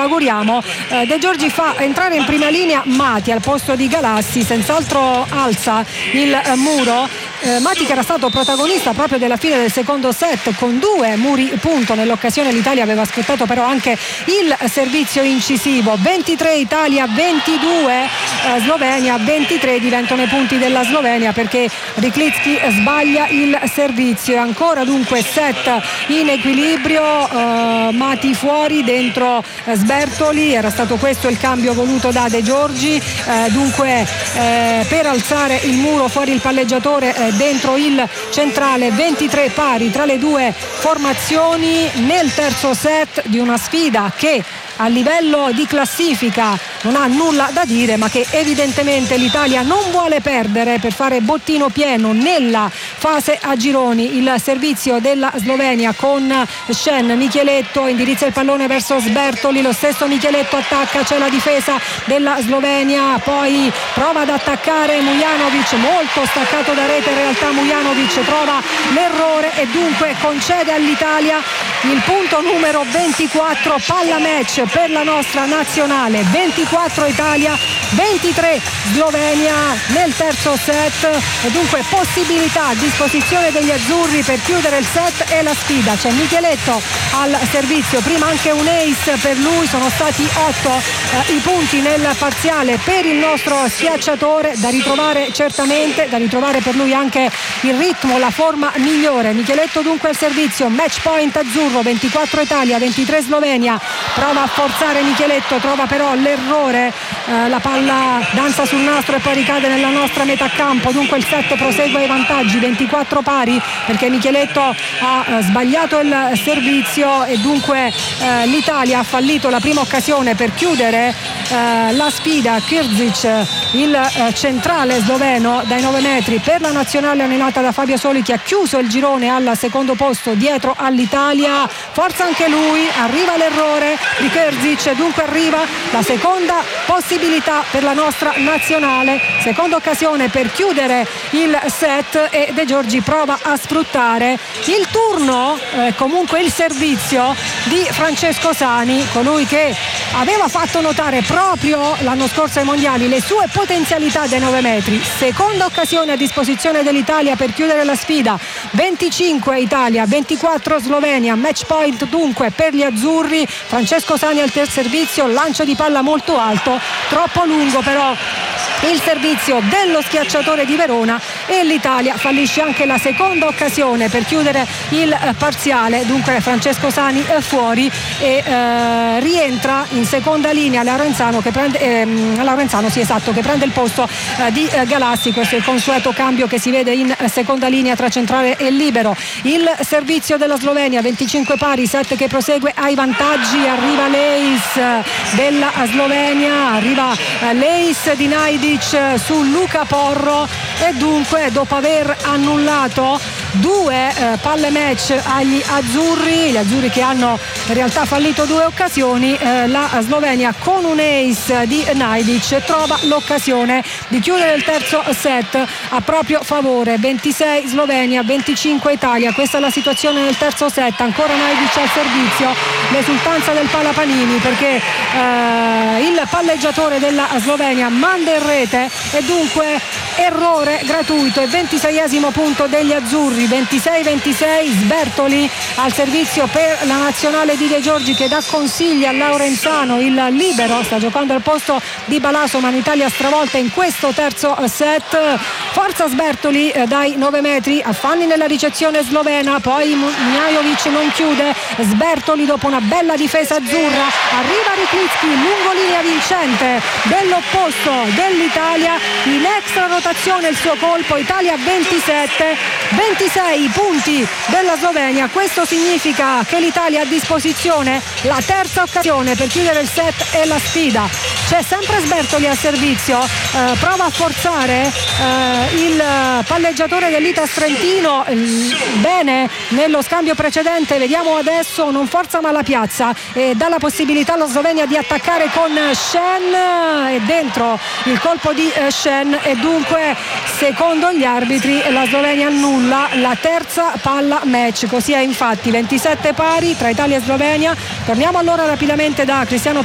auguriamo. De Giorgi fa entrare in prima linea Mati al posto di Galassi, senz'altro alza il muro. Mati, che era stato protagonista proprio della fine del secondo set con 2 muri punto. Nell'occasione l'Italia aveva aspettato però anche il servizio incisivo. 23 Italia, 22 Slovenia. 23 diventano i punti della Slovenia perché Riklicki sbaglia il servizio. Ancora dunque set in equilibrio, Mati fuori, dentro Sbertoli. Era stato questo il cambio voluto da De Giorgi, dunque per alzare il muro fuori il palleggiatore, dentro il centrale. 23 pari tra le due formazioni nel terzo set di una sfida che a livello di classifica non ha nulla da dire, ma che evidentemente l'Italia non vuole perdere per fare bottino pieno nella fase a gironi. Il servizio della Slovenia con Shen. Micheletto indirizza il pallone verso Sbertoli, lo stesso Micheletto attacca, c'è la difesa della Slovenia, poi prova ad attaccare Mujanovic, molto staccato da rete in realtà. Mujanovic trova l'errore e dunque concede all'Italia il punto numero 24. Palla match per la nostra nazionale. 24 Italia, 23 Slovenia nel terzo set, e dunque possibilità a disposizione degli azzurri per chiudere il set e la sfida. C'è Micheletto al servizio, prima anche un ace per lui, sono stati 8 i punti nel parziale per il nostro schiacciatore, da ritrovare certamente, da ritrovare per lui anche il ritmo, la forma migliore. Micheletto dunque al servizio, match point azzurro, 24 Italia, 23 Slovenia. Prova a forzare Micheletto, trova però l'errore, la palla danza sul nastro e poi ricade nella nostra metà campo. Dunque il set prosegue ai vantaggi, 24 pari, perché Micheletto ha sbagliato il servizio e dunque l'Italia ha fallito la prima occasione per chiudere la sfida. Kirzic, il centrale sloveno dai 9 metri per la nazionale allenata da Fabio Soli, che ha chiuso il girone al secondo posto dietro all'Italia. Forza anche lui, arriva l'errore di Kirzic, dunque arriva la seconda possibilità per la nostra nazionale, seconda occasione per chiudere il set, e De Giorgi prova a sfruttare il turno, comunque il servizio di Francesco Sani, colui che aveva fatto notare proprio l'anno scorso ai mondiali le sue potenzialità dai 9 metri. Seconda occasione a disposizione dell'Italia per chiudere la sfida. 25 Italia, 24 Slovenia, match point dunque per gli azzurri. Francesco Sani al servizio, lancio di palla molto alto, troppo lungo però il servizio dello schiacciatore di Verona, e l'Italia fallisce anche la seconda occasione per chiudere il parziale. Dunque Francesco Sani è fuori e rientra in seconda linea Laurenzano, che prende che prende il posto di Galassi. Questo è il consueto cambio che si vede in seconda linea tra centrale e libero. Il servizio della Slovenia, 25 pari, 7 che prosegue ai vantaggi. Arriva l'ace della Slovenia, arriva l'ace di Najdic su Luca Porro, e dunque dopo aver annullato 2 palle match agli azzurri, gli azzurri che hanno in realtà fallito 2 occasioni, la Slovenia con un ace di Najdic trova l'occasione di chiudere il terzo set a proprio favore. 26 Slovenia, 25 Italia, questa è la situazione nel terzo set. Ancora Najdic al servizio, l'esultanza del Palapanini perché il palleggiatore della Slovenia manda in rete, e dunque errore gratuito. E 26esimo punto degli azzurri. 26-26, Sbertoli al servizio per la nazionale di De Giorgi, che dà consigli a Laurenzano, il libero, sta giocando al posto di Balaso, ma l'Italia stravolta in questo terzo set. Forza Sbertoli dai 9 metri, affanni nella ricezione slovena, poi Mujanovic non chiude. Sbertoli dopo una bella difesa azzurra, arriva Riklicki, lungolinea vincente dell'opposto dell'Italia, in extra rotazione il suo colpo. Italia 27, 26 punti della Slovenia. Questo significa che l'Italia ha a disposizione la terza occasione per chiudere il set e la sfida. C'è sempre Sbertoli al servizio, prova a forzare il palleggiatore dell'Itas Trentino, bene nello scambio precedente. Vediamo adesso, non forza ma la piazza, e dà la possibilità alla Slovenia di attaccare con Shen, e dentro il colpo di Shen, e dunque secondo gli arbitri la Slovenia annulla la terza palla match. Così è infatti, 27 pari tra Italia e Slovenia. Torniamo allora rapidamente da Cristiano